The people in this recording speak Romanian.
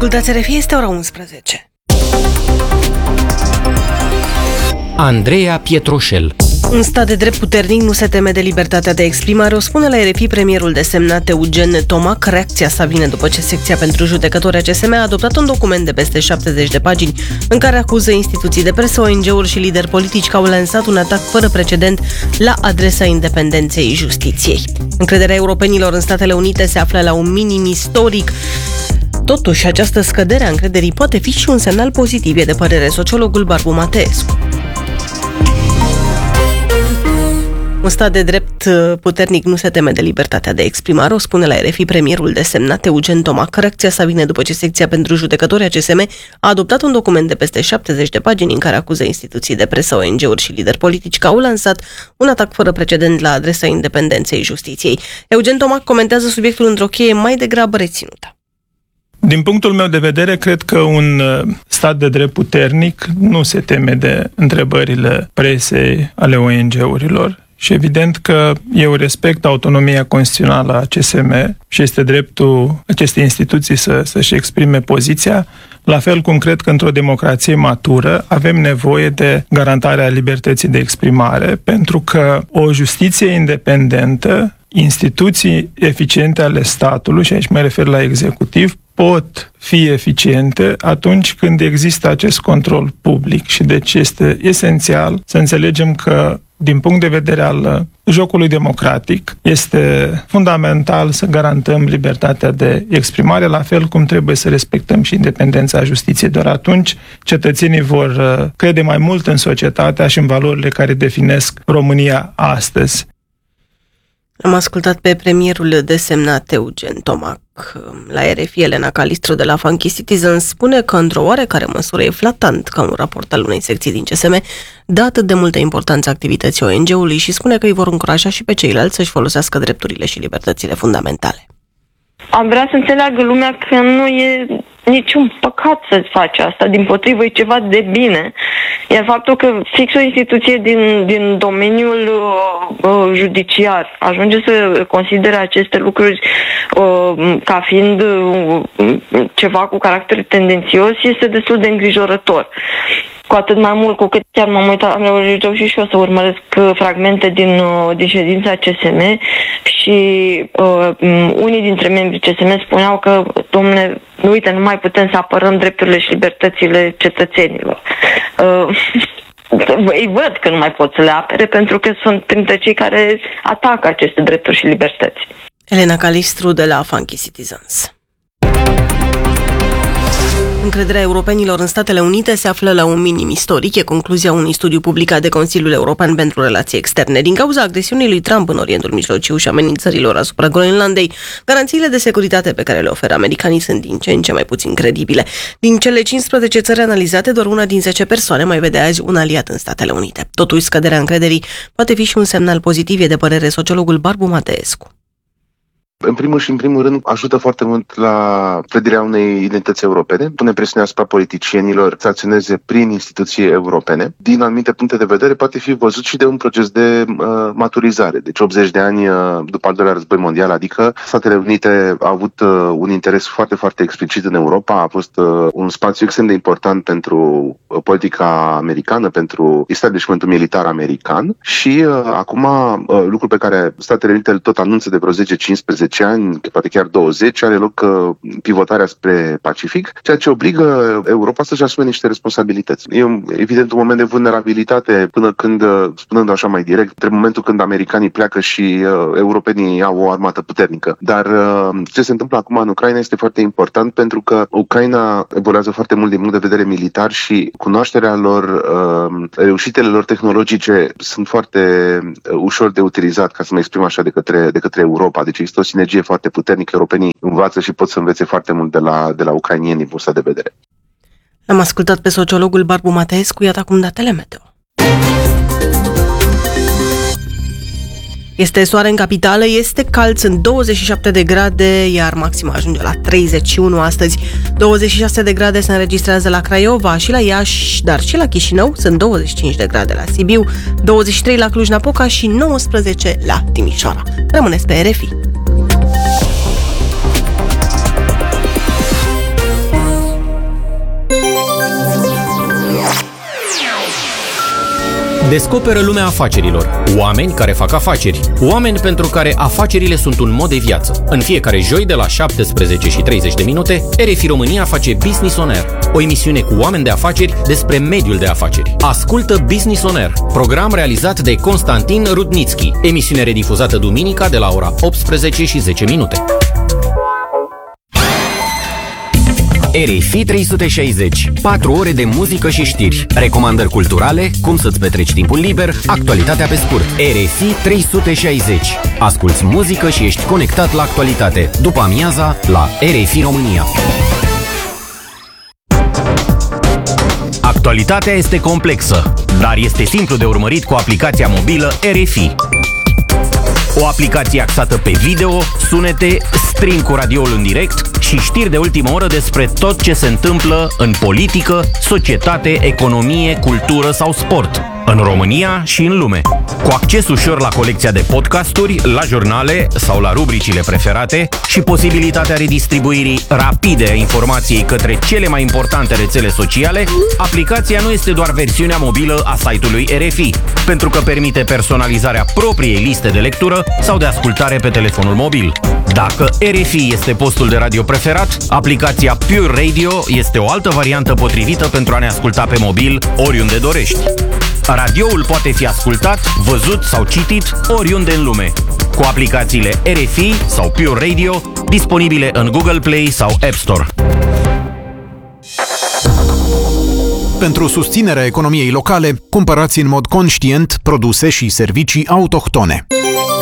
Ascultați RFI, este ora 11. Andreea Pietroșel. Un stat de drept puternic nu se teme de libertatea de exprimare, o spune la RFI premierul desemnat Eugen Tomac. Reacția sa vine după ce secția pentru judecători ACSM a adoptat un document de peste 70 de pagini în care acuză instituții de presă, ONG-uri și lideri politici că au lansat un atac fără precedent la adresa independenței justiției. Încrederea europenilor în Statele Unite se află la un minim istoric. Totuși, această scădere a încrederii poate fi și un semnal pozitiv, e de părere sociologul Barbu Mateescu. Un stat de drept puternic nu se teme de libertatea de exprimare, o spune la RFI premierul desemnat Eugen Tomac. Reacția sa vine după ce secția pentru judecători ACSM a adoptat un document de peste 70 de pagini în care acuză instituții de presă, ONG-uri și lideri politici că au lansat un atac fără precedent la adresa independenței justiției. Eugen Tomac comentează subiectul într-o cheie mai degrabă reținută. Din punctul meu de vedere, cred că un stat de drept puternic nu se teme de întrebările presei, ale ONG-urilor. Și evident că eu respect autonomia constituțională a CSM și este dreptul acestei instituții să-și exprime poziția, la fel cum cred că într-o democrație matură avem nevoie de garantarea libertății de exprimare, pentru că o justiție independentă, instituții eficiente ale statului, și aici mă refer la executiv, pot fi eficiente atunci când există acest control public și deci este esențial să înțelegem că din punct de vedere al jocului democratic, este fundamental să garantăm libertatea de exprimare, la fel cum trebuie să respectăm și independența justiției. Doar atunci cetățenii vor crede mai mult în societatea și în valorile care definesc România astăzi. Am ascultat pe premierul desemnat Eugen Tomac. La RFI, Elena Calistru de la Funky Citizen spune că într-o oarecare măsură e flatant ca un raport al unei secții din CSM dă atât de multă importanță activității ONG-ului și spune că îi vor încuraja și pe ceilalți să-și folosească drepturile și libertățile fundamentale. Am vrea să înțeleagă lumea că nu e niciun păcat să-ți faci asta, dimpotrivă e ceva de bine. Iar faptul că fix o instituție din domeniul judiciar ajunge să considere aceste lucruri ca fiind ceva cu caracter tendențios este destul de îngrijorător. Cu atât mai mult cu cât chiar m-am uitat, am reușit și eu să urmăresc fragmente din ședința CSM și unii dintre membrii CSM spuneau că, dom'le, uite, nu mai putem să apărăm drepturile și libertățile cetățenilor. Îi văd că nu mai pot să le apere pentru că sunt printre cei care atacă aceste drepturi și libertăți. Elena Calistru de la Funky Citizens. Încrederea europenilor în Statele Unite se află la un minim istoric, e concluzia unui studiu publicat de Consiliul European pentru Relații Externe. Din cauza agresiunii lui Trump în Orientul Mijlociu și amenințărilor asupra Groenlandei, garanțiile de securitate pe care le oferă americanii sunt din ce în ce mai puțin credibile. Din cele 15 țări analizate, doar una din 10 persoane mai vede azi un aliat în Statele Unite. Totuși, scăderea încrederii poate fi și un semnal pozitiv, e de părere sociologul Barbu Mateescu. În primul și în primul rând, ajută foarte mult la clădirea unei identități europene, pune presiune asupra politicienilor să acționeze prin instituții europene. Din anumite puncte de vedere, poate fi văzut și de un proces de maturizare. Deci 80 de ani după al doilea război mondial, adică Statele Unite au avut un interes foarte, foarte explicit în Europa, a fost un spațiu extrem de important pentru politica americană, pentru establishmentul militar american și acum lucrul pe care Statele Unite tot anunță de vreo 10-15 ani, poate chiar 20, are loc pivotarea spre Pacific, ceea ce obligă Europa să-și asume niște responsabilități. E evident un moment de vulnerabilitate până când, spunând așa mai direct, între momentul când americanii pleacă și europenii au o armată puternică. Dar ce se întâmplă acum în Ucraina este foarte important pentru că Ucraina evoluează foarte mult din punct de vedere militar și cunoașterea lor, reușitele lor tehnologice sunt foarte ușor de utilizat, ca să mă exprim așa, de către Europa. Deci există o sinergie foarte puternică, europenii învață și pot să învețe foarte mult de la ucrainieni din punctul de vedere. Am ascultat pe sociologul Barbu Mateescu, iată acum datele meteo. Este soare în capitală, este cald, sunt 27 de grade, iar maxima ajunge la 31 astăzi. 26 de grade se înregistrează la Craiova și la Iași, dar și la Chișinău, sunt 25 de grade la Sibiu, 23 la Cluj-Napoca și 19 la Timișoara. Rămâneți pe RFI. Descoperă lumea afacerilor. Oameni care fac afaceri. Oameni pentru care afacerile sunt un mod de viață. În fiecare joi de la 17:30 RFI România face Business on Air, o emisiune cu oameni de afaceri despre mediul de afaceri. Ascultă Business on Air, program realizat de Constantin Rudnitschi, emisiune redifuzată duminica de la ora 18:10. RFI 360. 4 ore de muzică și știri. Recomandări culturale, cum să-ți petreci timpul liber, actualitatea pe scurt. RFI 360. Asculți muzică și ești conectat la actualitate. După amiaza, la RFI România. Actualitatea este complexă, dar este simplu de urmărit cu aplicația mobilă RFI. O aplicație axată pe video, sunete, stream cu radioul în direct și știri de ultimă oră despre tot ce se întâmplă în politică, societate, economie, cultură sau sport, în România și în lume. Cu acces ușor la colecția de podcasturi, la jurnale sau la rubricile preferate și posibilitatea redistribuirii rapide a informației către cele mai importante rețele sociale, aplicația nu este doar versiunea mobilă a site-ului RFI, pentru că permite personalizarea propriei liste de lectură sau de ascultare pe telefonul mobil. Dacă RFI este postul de radio preferat, aplicația Pure Radio este o altă variantă potrivită pentru a ne asculta pe mobil oriunde dorești. Radioul poate fi ascultat, văzut sau citit oriunde în lume, cu aplicațiile RFI sau Pure Radio, disponibile în Google Play sau App Store. Pentru susținerea economiei locale, cumpărați în mod conștient produse și servicii autohtone.